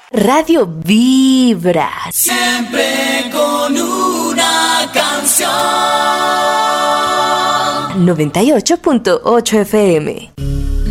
Radio Vibra. Siempre con una canción. 98.8 FM.